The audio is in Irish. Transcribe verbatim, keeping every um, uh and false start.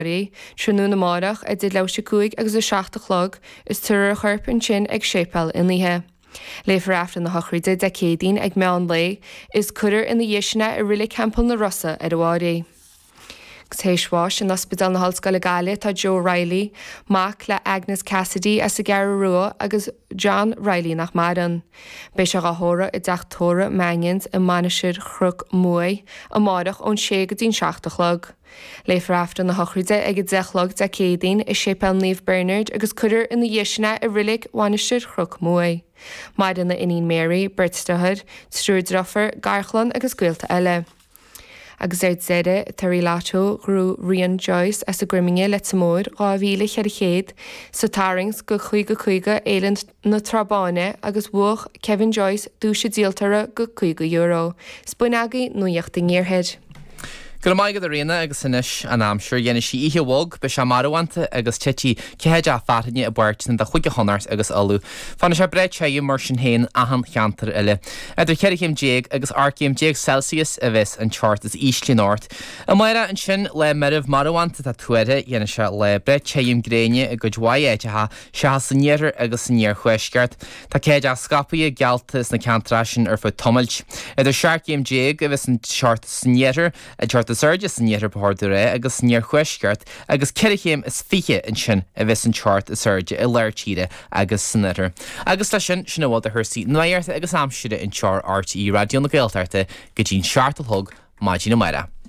Trúnú na márach a did leise cuaig agus a seachtalog is tuair chuirp an sin ag sépal in láthe. Léifar aftan na hochríide de cédín ag meán lé is cuidir in na dhéisina i rila campal na Rosa ar bhádaí. Téisháis in ospidal na Hallscoile Gaile tá Joe Riley, Mac le Agnes Cassidy as sa Gearra Rua agus John Riley nach Madan. Bei se gathóra i deachtóra meingins i manisir chrug muai a mádach ón sé go dín seachtalog. Léifar aftan na hochríide ag dechlog de cédín i sépal Niamh Bernard agus cuidir in na dhéisina i rilig manisir chrug muai. Maidan na Inín Mary, Bertstahad, Strúdroffer, Garchlan agus Gaelta eile. Agus éid zeide tarí látó grú Rian Joyce as a griminge le tamóir á bhíle chear chéad sa tarings go chuige chuige éland na Trabáine agus bhuach Kevin Joyce dúise díaltara go chuige euro. Spúnagaí nuíochta níorhead. Go maigad a réna agus inis an amsúr dhéana sí ihe bhg be se marhaanta agus tití cehéid a fataine a buirtin de chuige honars agus alú. Fanna se breid séú mar sin héin ahan cheantar ile. Idir ceiricim déag agus arcéim déag Celsius a bheits an chart is Eastley North. A maira an sin le meribh marhaanta a tuaire dhéana se le breid séim gréine a go dháéitetha se sannéir agus sannéir chuisceart. Tá céid a scapaí gealtas na cantrasin ar fu tomailt. Idir searcéim déag a bheits an chart sannéir a chart the surges in yetter pardure agus near chuisceart agus ceirichéim is fiche in sin a bheits an chart a surge i leirtíide agus sannetter. Agus lei sin sin bhil a thusaí nuirta agus amsúide in char R T E radio na Gaeltarte go dtín seartalthg maidí na maira.